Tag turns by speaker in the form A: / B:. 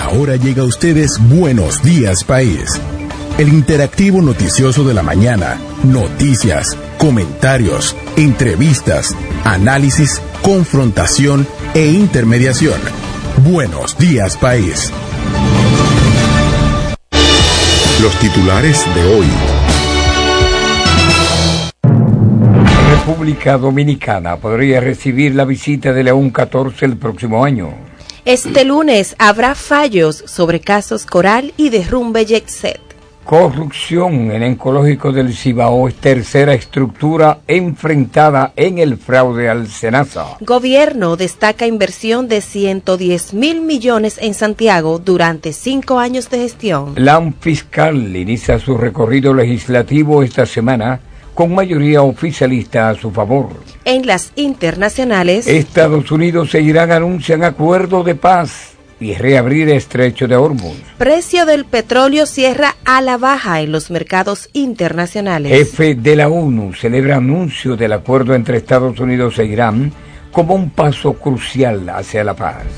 A: Ahora llega a ustedes Buenos Días País, el interactivo noticioso de la mañana. Noticias, comentarios, entrevistas, análisis, confrontación e intermediación. Buenos Días País. Los titulares de hoy.
B: República Dominicana podría recibir la visita de León XIV el próximo año.
C: Este lunes habrá fallos sobre casos Coral y derrumbe Jet-Set.
B: Corrupción en Oncológico del Cibao es tercera estructura enfrentada en el fraude al SENASA.
C: Gobierno destaca inversión de 110.000 millones en Santiago durante 5 años de gestión.
B: Plan Fiscal inicia su recorrido legislativo esta semana con mayoría oficialista a su favor.
C: En las internacionales,
B: Estados Unidos e Irán anuncian acuerdo de paz y reabrir estrecho de Hormuz.
C: Precio del petróleo cierra a la baja en los mercados internacionales.
B: Jefe de la ONU celebra anuncio del acuerdo entre Estados Unidos e Irán como un paso crucial hacia la paz.